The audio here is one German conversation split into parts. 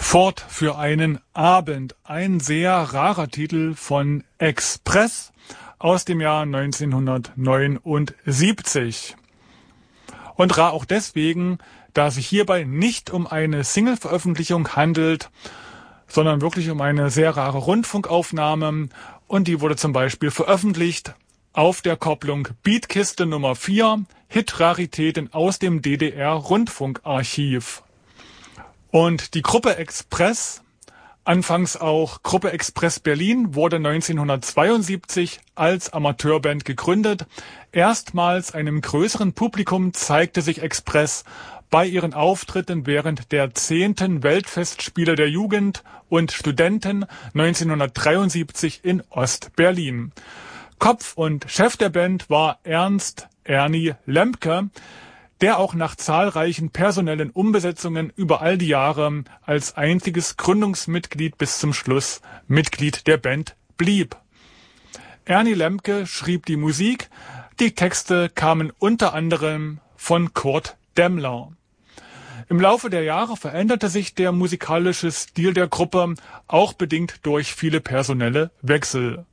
Fort für einen Abend. Ein sehr rarer Titel von Express aus dem Jahr 1979. Und rar auch deswegen, da sich hierbei nicht um eine Single-Veröffentlichung handelt, sondern wirklich um eine sehr rare Rundfunkaufnahme. Und die wurde zum Beispiel veröffentlicht auf der Kopplung Beatkiste Nummer 4, Hit-Raritäten aus dem DDR-Rundfunkarchiv. Und die Gruppe Express, anfangs auch Gruppe Express Berlin, wurde 1972 als Amateurband gegründet. Erstmals einem größeren Publikum zeigte sich Express bei ihren Auftritten während der 10. Weltfestspiele der Jugend und Studenten 1973 in Ost-Berlin. Kopf und Chef der Band war Ernst Ernie Lemke, der auch nach zahlreichen personellen Umbesetzungen über all die Jahre als einziges Gründungsmitglied bis zum Schluss Mitglied der Band blieb. Ernie Lemke schrieb die Musik, die Texte kamen unter anderem von Kurt Demmler. Im Laufe der Jahre veränderte sich der musikalische Stil der Gruppe, auch bedingt durch viele personelle Wechsel.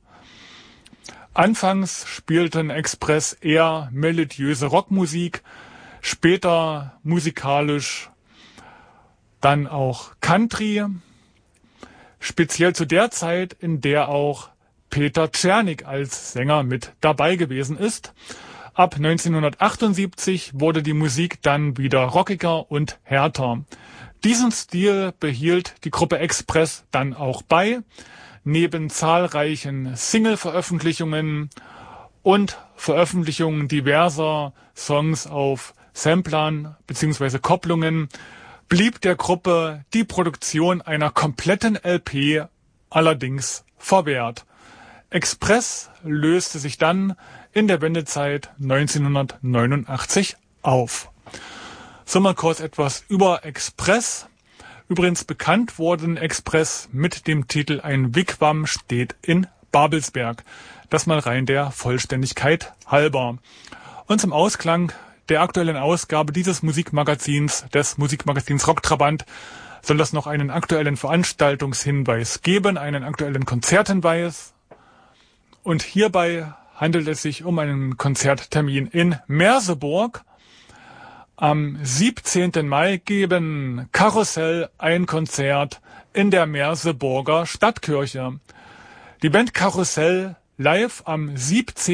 Anfangs spielten Express eher melodiöse Rockmusik, später musikalisch dann auch Country, speziell zu der Zeit, in der auch Peter Czernik als Sänger mit dabei gewesen ist. Ab 1978 wurde die Musik dann wieder rockiger und härter. Diesen Stil behielt die Gruppe Express dann auch bei, neben zahlreichen Single-Veröffentlichungen und Veröffentlichungen diverser Songs auf Samplern bzw. Kopplungen blieb der Gruppe die Produktion einer kompletten LP allerdings verwehrt. Express löste sich dann in der Wendezeit 1989 auf. So, mal kurz etwas über Express. Übrigens bekannt wurden Express mit dem Titel Ein Wigwam steht in Babelsberg. Das mal rein der Vollständigkeit halber. Und zum Ausklang der aktuellen Ausgabe dieses Musikmagazins, des Musikmagazins Rocktrabant, soll es noch einen aktuellen Veranstaltungshinweis geben, einen aktuellen Konzerthinweis. Und hierbei handelt es sich um einen Konzerttermin in Merseburg. Am 17. Mai geben Karussell ein Konzert in der Merseburger Stadtkirche. Die Band Karussell live am 17.